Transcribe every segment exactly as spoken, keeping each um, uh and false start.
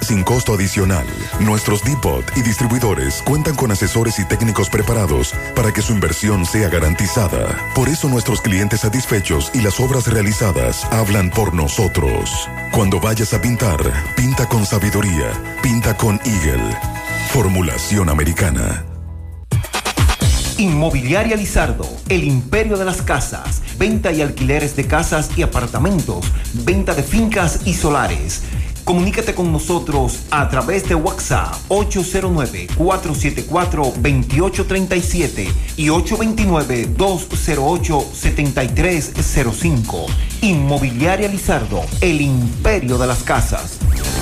sin costo adicional. Nuestros depot y distribuidores cuentan con asesores y técnicos preparados para que su inversión sea garantizada. Por eso nuestros clientes satisfechos y las obras realizadas hablan por nosotros. Cuando vayas a pintar, pinta con sabiduría, pinta con Eagle. Formulación americana. Inmobiliaria Lizardo, el imperio de las casas, venta y alquileres de casas y apartamentos, venta de fincas y solares. Comunícate con nosotros a través de WhatsApp ocho cero nueve, cuatro siete cuatro, dos ocho tres siete y ocho dos nueve, dos cero ocho, siete tres cero cinco. Inmobiliaria Lizardo, el imperio de las casas.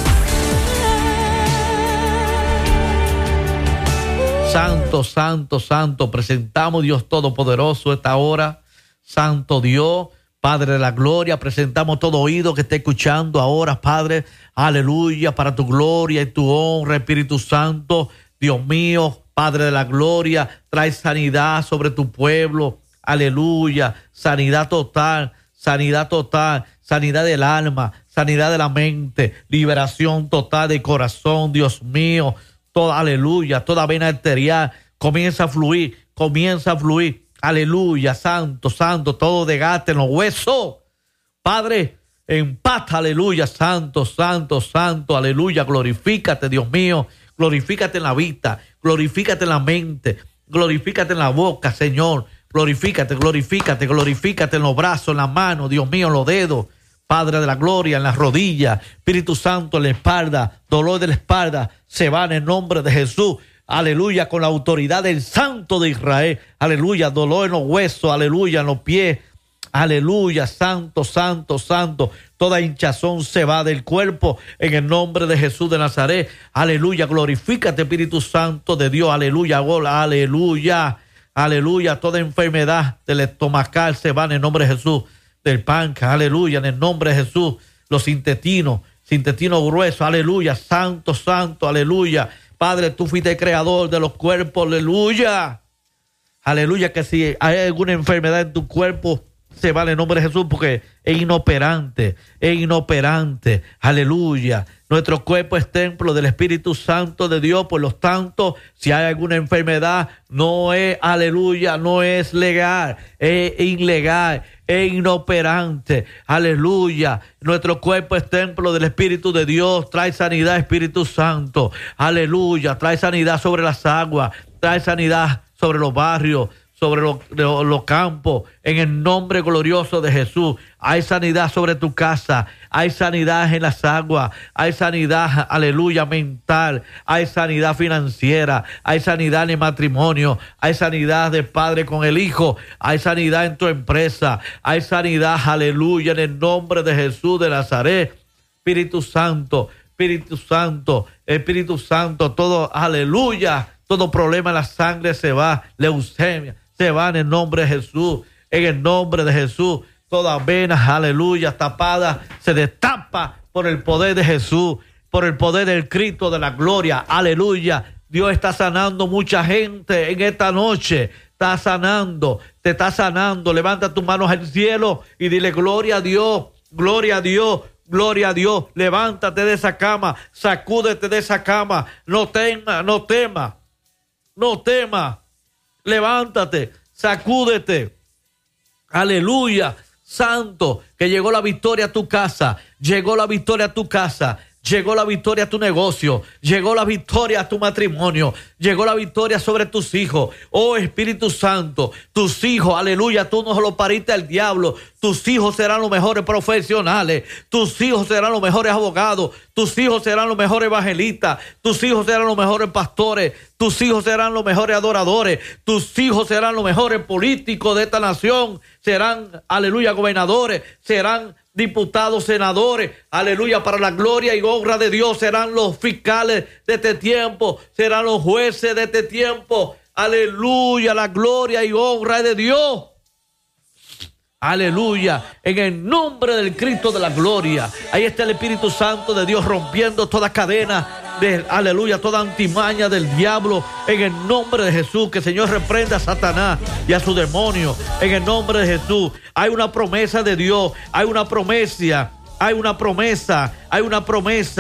Santo, santo, santo, presentamos Dios Todopoderoso esta hora. Santo Dios, Padre de la gloria, presentamos todo oído que esté escuchando ahora, Padre, aleluya, para tu gloria y tu honra, Espíritu Santo, Dios mío, Padre de la gloria, trae sanidad sobre tu pueblo, aleluya, sanidad total, sanidad total, sanidad del alma, sanidad de la mente, liberación total del corazón, Dios mío, toda, aleluya, toda vena arterial comienza a fluir, comienza a fluir. Aleluya, santo, santo, todo desgaste en los huesos. Padre, en paz, aleluya, santo, santo, santo, aleluya, glorifícate, Dios mío, glorifícate en la vista, glorifícate en la mente, glorifícate en la boca, Señor, glorifícate, glorifícate, glorifícate en los brazos, en las manos, Dios mío, en los dedos, Padre de la gloria, en las rodillas, Espíritu Santo en la espalda, dolor de la espalda, se va en el nombre de Jesús. Aleluya, con la autoridad del Santo de Israel. Aleluya, dolor en los huesos. Aleluya, en los pies. Aleluya, santo, santo, santo. Toda hinchazón se va del cuerpo en el nombre de Jesús de Nazaret. Aleluya, glorifícate, Espíritu Santo de Dios. Aleluya, gola, aleluya. Aleluya, toda enfermedad del estomacal se va en el nombre de Jesús. Del páncreas, aleluya, en el nombre de Jesús. Los intestinos, intestinos gruesos, aleluya, santo, santo, aleluya. Padre, tú fuiste el creador de los cuerpos, aleluya. Aleluya, que si hay alguna enfermedad en tu cuerpo, se va en el nombre de Jesús, porque es inoperante, es inoperante, aleluya. Nuestro cuerpo es templo del Espíritu Santo de Dios, por lo tanto, si hay alguna enfermedad, no es, aleluya, no es legal, es ilegal, es inoperante, aleluya. Nuestro cuerpo es templo del Espíritu de Dios, trae sanidad, Espíritu Santo, aleluya, trae sanidad sobre las aguas, trae sanidad sobre los barrios, sobre los, los, los campos, en el nombre glorioso de Jesús. Hay sanidad sobre tu casa, hay sanidad en las aguas, hay sanidad, aleluya, mental, hay sanidad financiera, hay sanidad en el matrimonio, hay sanidad del padre con el hijo, hay sanidad en tu empresa, hay sanidad, aleluya, en el nombre de Jesús de Nazaret. Espíritu Santo, Espíritu Santo, Espíritu Santo, todo, aleluya, todo problema en la sangre se va, leucemia, se va en el nombre de Jesús, en el nombre de Jesús. Todas venas, aleluya, tapadas, se destapa por el poder de Jesús, por el poder del Cristo de la gloria, aleluya. Dios está sanando mucha gente en esta noche, está sanando, te está sanando. Levanta tus manos al cielo y dile gloria a Dios, gloria a Dios, gloria a Dios. Levántate de esa cama, sacúdete de esa cama, no temas, no temas, no temas. Levántate, sacúdete, aleluya, santo, que llegó la victoria a tu casa, llegó la victoria a tu casa, llegó la victoria a tu negocio, llegó la victoria a tu matrimonio, llegó la victoria sobre tus hijos. Oh Espíritu Santo, tus hijos, aleluya, tú no se lo pariste al diablo. Tus hijos serán los mejores profesionales, tus hijos serán los mejores abogados, tus hijos serán los mejores evangelistas, tus hijos serán los mejores pastores, tus hijos serán los mejores adoradores, tus hijos serán los mejores políticos de esta nación, serán, aleluya, gobernadores, serán diputados, senadores, aleluya, para la gloria y honra de Dios, serán los fiscales de este tiempo, serán los jueces de este tiempo, aleluya, la gloria y honra de Dios. Aleluya, en el nombre del Cristo de la gloria. Ahí está el Espíritu Santo de Dios rompiendo toda cadena de, aleluya, toda antimaña del diablo. En el nombre de Jesús, que el Señor reprenda a Satanás y a su demonio. En el nombre de Jesús, hay una promesa de Dios, hay una promesa, hay una promesa, hay una promesa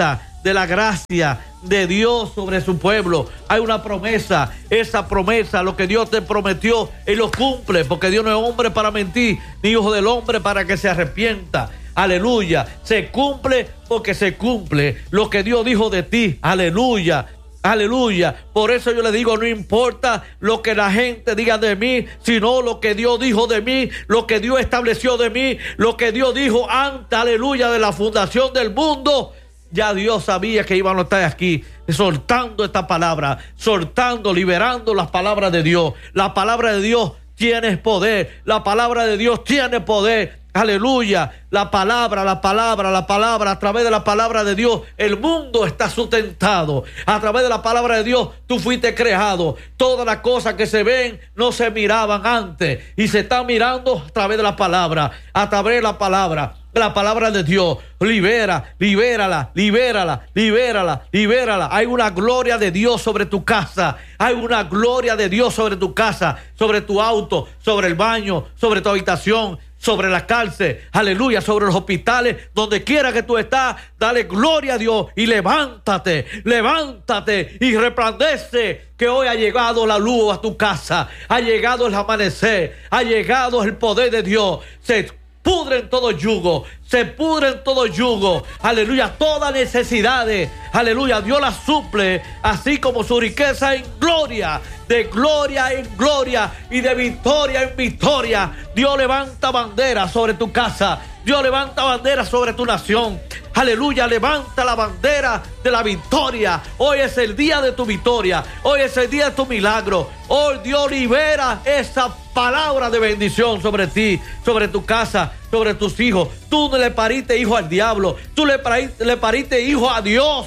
de la gracia de Dios sobre su pueblo. Hay una promesa, esa promesa, lo que Dios te prometió, Él lo cumple, porque Dios no es hombre para mentir, ni hijo del hombre para que se arrepienta. Aleluya, se cumple porque se cumple lo que Dios dijo de ti. Aleluya, aleluya. Por eso yo le digo, no importa lo que la gente diga de mí, sino lo que Dios dijo de mí, lo que Dios estableció de mí, lo que Dios dijo antes, aleluya, de la fundación del mundo. Ya Dios sabía que iban a estar aquí soltando esta palabra, soltando, liberando las palabras de Dios. La palabra de Dios tiene poder, la palabra de Dios tiene poder. Aleluya, la palabra, la palabra, la palabra, a través de la palabra de Dios, el mundo está sustentado. A través de la palabra de Dios, tú fuiste creado. Todas las cosas que se ven no se miraban antes y se están mirando a través de la palabra, a través de la palabra. La palabra de Dios, libera, libérala, libérala, libérala, libérala. Hay una gloria de Dios sobre tu casa. Hay una gloria de Dios sobre tu casa, sobre tu auto, sobre el baño, sobre tu habitación, sobre la cárcel, aleluya, sobre los hospitales, donde quiera que tú estás. Dale gloria a Dios y levántate, levántate y resplandece, que hoy ha llegado la luz a tu casa, ha llegado el amanecer, ha llegado el poder de Dios. Se pudren todo yugo, se pudren todo yugo, aleluya, todas necesidades, aleluya, Dios las suple, así como su riqueza en gloria, de gloria en gloria y de victoria en victoria. Dios levanta bandera sobre tu casa, Dios levanta bandera sobre tu nación, aleluya, levanta la bandera de la victoria. Hoy es el día de tu victoria, hoy es el día de tu milagro. Hoy Dios libera esa palabra de bendición sobre ti, sobre tu casa, sobre tus hijos. Tú no le pariste hijo al diablo, tú le pariste, le pariste hijo a Dios.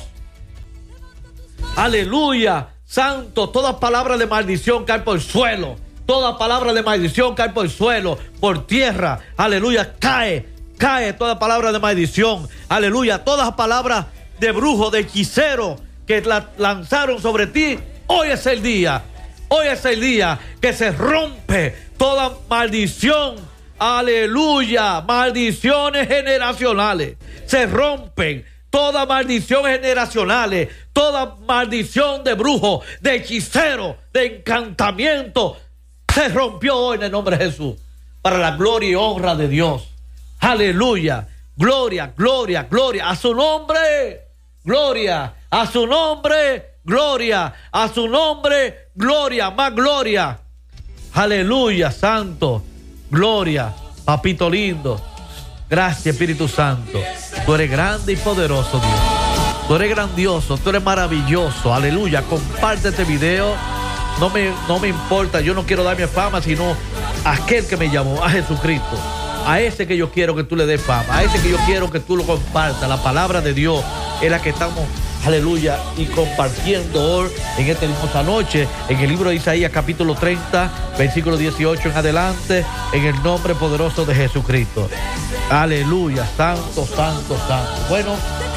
Aleluya, santo. Toda palabra de maldición cae por el suelo, toda palabra de maldición cae por el suelo, por tierra, aleluya, cae, cae toda palabra de maldición, aleluya, todas palabras de brujo, de hechicero que la lanzaron sobre ti. Hoy es el día, hoy es el día que se rompe toda maldición, aleluya, maldiciones generacionales, se rompen todas maldiciones generacionales, toda maldición de brujo, de hechicero, de encantamiento, se rompió hoy en el nombre de Jesús, para la gloria y honra de Dios. Aleluya, gloria, gloria, gloria a su nombre, gloria a su nombre, gloria a su nombre, gloria, más gloria. Aleluya, santo, gloria, papito lindo. Gracias, Espíritu Santo. Tú eres grande y poderoso, Dios. Tú eres grandioso, tú eres maravilloso. Aleluya, comparte este video. No me, no me importa, yo no quiero darme fama, sino a aquel que me llamó, a Jesucristo. A ese que yo quiero que tú le des fama, a ese que yo quiero que tú lo compartas. La palabra de Dios es la que estamos, aleluya, y compartiendo hoy en esta hermosa noche, en el libro de Isaías capítulo treinta, versículo dieciocho en adelante, en el nombre poderoso de Jesucristo. Aleluya, santo, santo, santo. Bueno,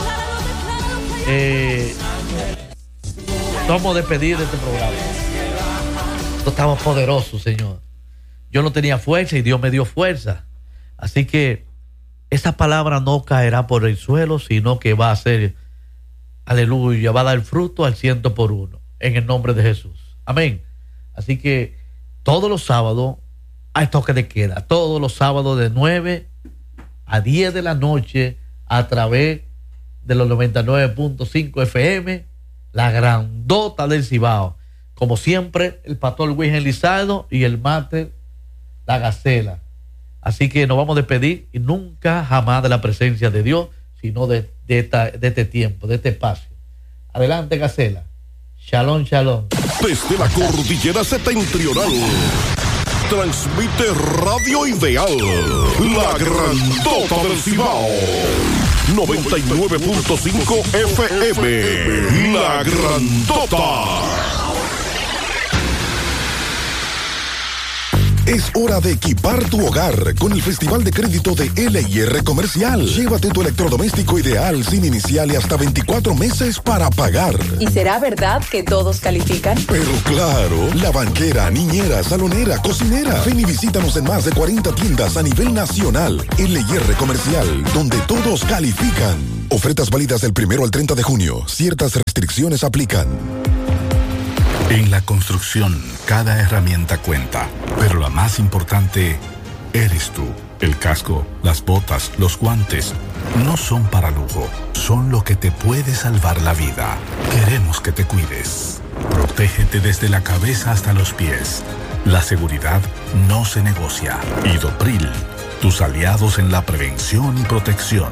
eh, vamos a despedir de este programa. Nosotros estamos poderosos, Señor. Yo no tenía fuerza y Dios me dio fuerza. Así que esa palabra no caerá por el suelo, sino que va a ser, aleluya, va a dar fruto al ciento por uno, en el nombre de Jesús. Amén. Así que todos los sábados hay toque de queda, todos los sábados de nueve a diez de la noche, a través de los noventa y nueve punto cinco F M, la grandota del Cibao. Como siempre, el pastor Wilhelm Lizardo y el máter, la Gacela. Así que nos vamos a despedir y nunca jamás de la presencia de Dios, sino de, de, esta, de este tiempo, de este espacio. Adelante, Gacela. Shalom, shalom. Desde la cordillera septentrional, transmite Radio Ideal, la grandota del Cibao. noventa y nueve punto cinco F M, la grandota. Es hora de equipar tu hogar con el Festival de Crédito de L I R Comercial. Llévate tu electrodoméstico ideal sin inicial y hasta veinticuatro meses para pagar. ¿Y será verdad que todos califican? Pero claro, la banquera, niñera, salonera, cocinera. Ven y visítanos en más de cuarenta tiendas a nivel nacional. L I R Comercial, donde todos califican. Ofertas válidas del primero al treinta de junio. Ciertas restricciones aplican. En la construcción, cada herramienta cuenta, pero la más importante eres tú. El casco, las botas, los guantes, no son para lujo, son lo que te puede salvar la vida. Queremos que te cuides. Protégete desde la cabeza hasta los pies. La seguridad no se negocia. Idopril, tus aliados en la prevención y protección.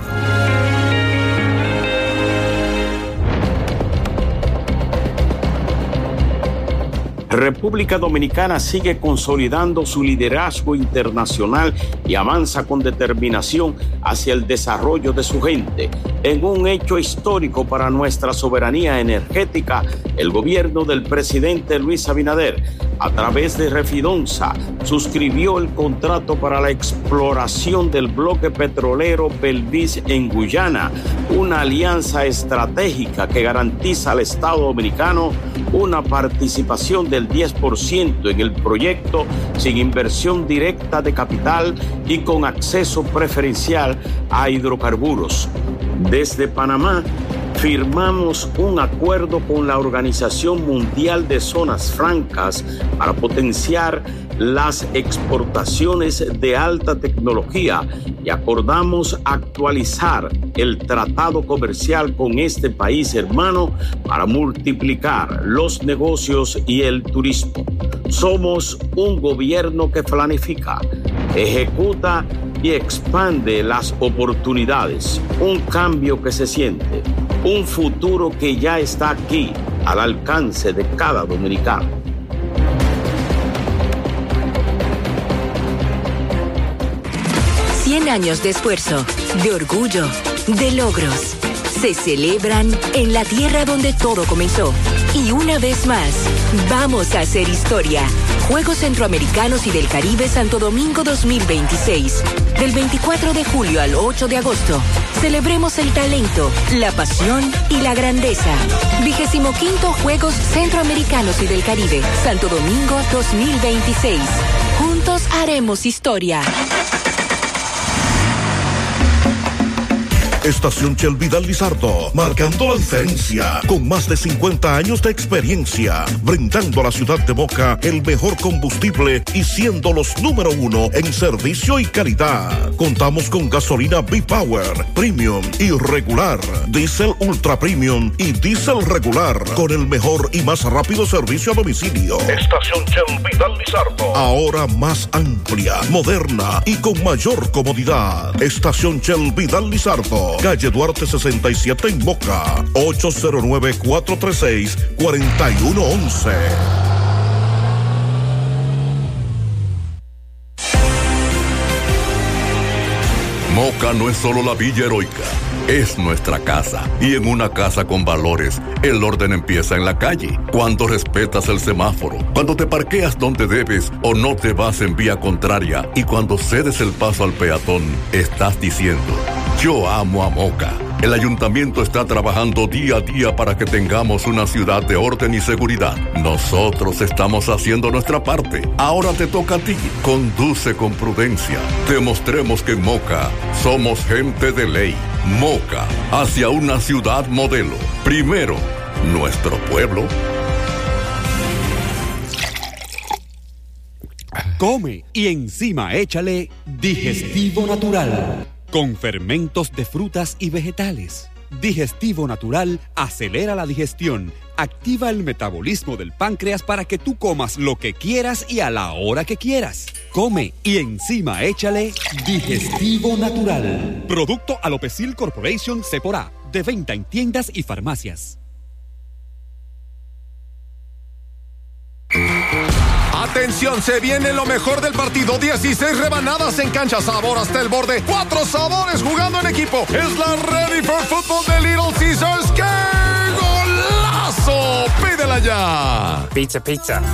República Dominicana sigue consolidando su liderazgo internacional y avanza con determinación hacia el desarrollo de su gente. En un hecho histórico para nuestra soberanía energética, el gobierno del presidente Luis Abinader, a través de Refidonza, suscribió el contrato para la exploración del bloque petrolero Belvis en Guyana, una alianza estratégica que garantiza al Estado dominicano una participación del diez por ciento en el proyecto sin inversión directa de capital y con acceso preferencial a hidrocarburos. Desde Panamá, firmamos un acuerdo con la Organización Mundial de Zonas Francas para potenciar las exportaciones de alta tecnología y acordamos actualizar el tratado comercial con este país hermano para multiplicar los negocios y el turismo. Somos un gobierno que planifica, ejecuta y expande las oportunidades, un cambio que se siente, un futuro que ya está aquí, al alcance de cada dominicano. cien años de esfuerzo, de orgullo, de logros. Se celebran en la tierra donde todo comenzó. Y una vez más, vamos a hacer historia. Juegos Centroamericanos y del Caribe Santo Domingo dos mil veintiséis. Del veinticuatro de julio al ocho de agosto. Celebremos el talento, la pasión y la grandeza. Vigésimo quinto Juegos Centroamericanos y del Caribe Santo Domingo dos mil veintiséis. Juntos haremos historia. Estación Shell Vidal Lizardo, marcando la diferencia, con más de cincuenta años de experiencia, brindando a la ciudad de Moca el mejor combustible y siendo los número uno en servicio y calidad. Contamos con gasolina B-Power, Premium y regular, Diesel Ultra Premium y Diesel regular, con el mejor y más rápido servicio a domicilio. Estación Shell Vidal Lizardo, ahora más amplia, moderna y con mayor comodidad. Estación Shell Vidal Lizardo, calle Duarte sesenta y siete en Moca, ocho cero nueve, cuatro tres seis, cuatro uno uno uno. Moca no es solo la Villa Heroica, es nuestra casa. Y en una casa con valores, el orden empieza en la calle. Cuando respetas el semáforo, cuando te parqueas donde debes o no te vas en vía contraria, y cuando cedes el paso al peatón, estás diciendo: yo amo a Moca. El ayuntamiento está trabajando día a día para que tengamos una ciudad de orden y seguridad. Nosotros estamos haciendo nuestra parte. Ahora te toca a ti. Conduce con prudencia. Demostremos que en Moca somos gente de ley. Moca, hacia una ciudad modelo. Primero, nuestro pueblo. Come y encima échale Digestivo Natural, con fermentos de frutas y vegetales. Digestivo Natural acelera la digestión, activa el metabolismo del páncreas para que tú comas lo que quieras y a la hora que quieras. Come y encima échale Digestivo Natural. Producto Alopecil Corporation Cepora, de venta en tiendas y farmacias. Atención, se viene lo mejor del partido. dieciséis rebanadas en cancha, sabor hasta el borde. Cuatro sabores jugando en equipo. Es la Ready for Football de Little Caesars. ¡Qué golazo! Pídela ya. Pizza, pizza.